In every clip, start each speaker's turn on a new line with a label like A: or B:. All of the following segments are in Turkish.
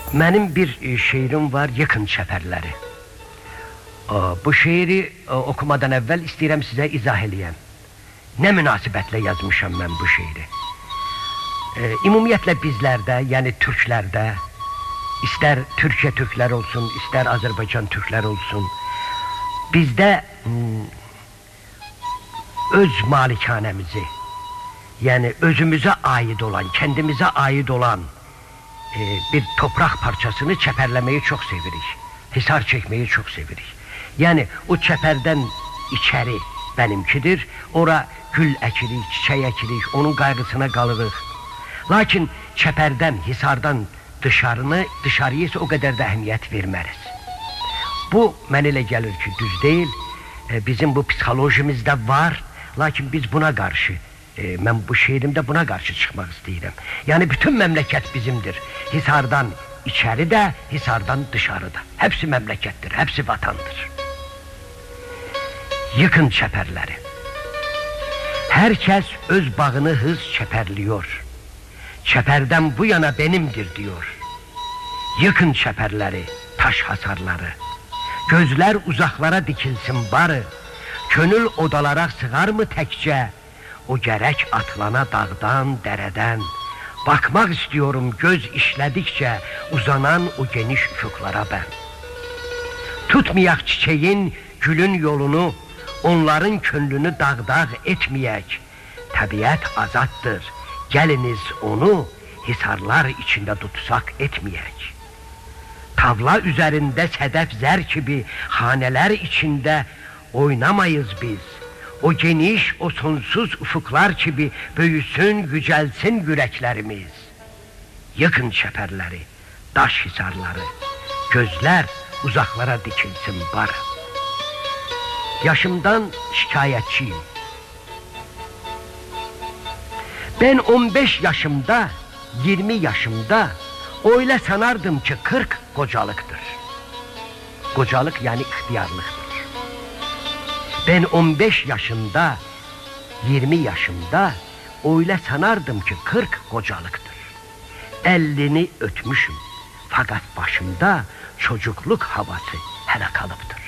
A: Benim bir şiirim var, Yıkın Çəpərləri. Bu şiiri okumadan evvel istəyirəm sizə izah eləyəm. Ne münasibətle yazmışam ben bu şiiri. Ümumiyyətlə bizlərdə, yəni Türklerde, ister Türkiye Türkler olsun, ister Azerbaycan Türkler olsun, bizde öz malikanemizi, yani özümüze ait olan, kendimize ait olan bir toprak parçasını çəpərləməyi çok sevirik. Hisar çekmeyi çok sevirik. Yani o çəpərdən içeri benimkidir. Ora gül ekirik, çiçek ekirik, onun kaygısına kalırıq. Lakin çəpərdən, hisardan dışarıya ise o kadar da ehemmiyet vermeriz. Bu mənə elə gəlir ki, düz değil. Bizim bu psikolojimizde var. Lakin biz buna karşı, ben bu şiirimde buna karşı çıkmak istəyirəm. Yani bütün memleket bizimdir. Hisardan içeri de, hisardan dışarıda. Hepsi memlekettir, hepsi vatandır. Yıkın çəpərləri. Herkes öz bağını hız çəpərliyor. Çəpərdən bu yana benimdir diyor. Yıkın çəpərləri, taş hasarları. Gözler uzaklara dikilsin barı. Könül odalara sığar mı tekçe? O gerek atlana dağdan, dereden. Bakmak istiyorum göz işledikçe uzanan o geniş ufuklara ben. Tutmayak çiçeğin, gülün yolunu, onların könlünü dağ etmeyek. Tabiat azattır, geliniz onu hisarlar içinde tutsak etmeyek. Tavla üzerinde sedef zer gibi haneler içinde oynamayız biz. O geniş, o sonsuz ufuklar gibi büyüsün, yücelsin yüreklerimiz. Yıkın çəpərləri, daş hisarları, gözler uzaklara dikilsin barı. Yaşımdan şikayetçiyim. Ben 15 yaşımda, 20 yaşımda öyle sanardım ki 40 kocalıktır. Kocalık yani ihtiyarlıktır. Ben 15 yaşında, 20 yaşımda öyle sanardım ki 40 kocalıktır. 50'ni ötmüşüm. Fakat başımda çocukluk havası hele kalıptır.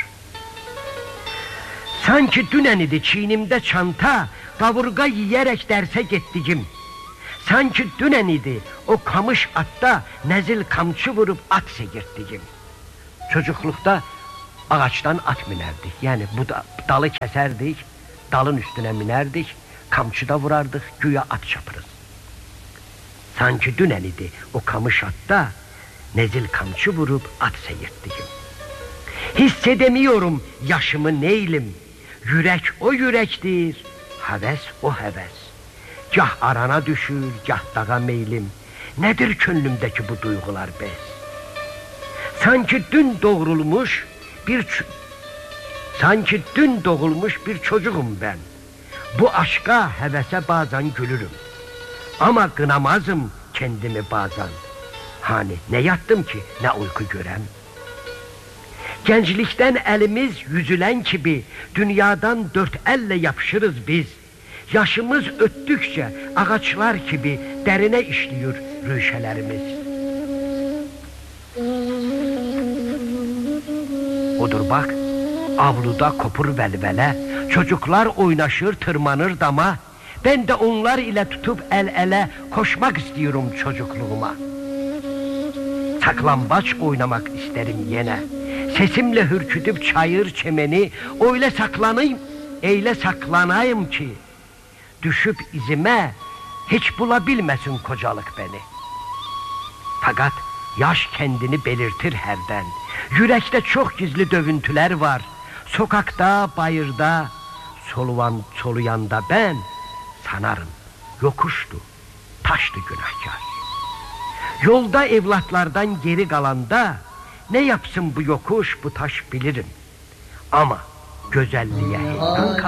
A: Sanki dünen idi çiğnimde çanta, kavurga yiyerek derse gittiğim. Sanki dünen idi o kamış atta nezil kamçı vurup at segirttiğim. Çocuklukta ağaçtan at binerdik. Yani bu dalı keserdik, dalın üstüne binerdik, kamçıda vurardık, güya at çapırız. Sanki dünen idi o kamış atta nezil kamçı vurup at seyirttiğim. Hissedemiyorum yaşımı neylim. Yürek o yürektir, heves o heves. Gah arana düşür, gah dağa meylim. Nedir könlümdeki bu duygular bez? Sanki dün doğrulmuş bir çocuğum ben. Bu aşka, hevese bazen gülürüm. Ama kınamazım kendimi bazen. Hani ne yattım ki ne uyku görem. Gençlikten elimiz yüzülen gibi dünyadan dört elle yapışırız biz. Yaşımız öttükçe ağaçlar gibi derine işliyor rüşelerimiz. Odur bak, avluda kopur velvele, çocuklar oynaşır tırmanır dama. Ben de onlar ile tutup el ele koşmak istiyorum çocukluğuma. Saklambaç oynamak isterim yine. Sesimle hürkütüp çayır çemeni öyle saklanayım ki düşüp izime hiç bulabilmesin kocalık beni. Fakat yaş kendini belirtir herden. Yürekte çok gizli dövüntüler var. Sokakta, bayırda, soluyanda ben sanarım yokuştu, taştı günahkar. Yolda evlatlardan geri kalanda ne yapsın bu yokuş, bu taş bilirim. Ama güzelliğe heyran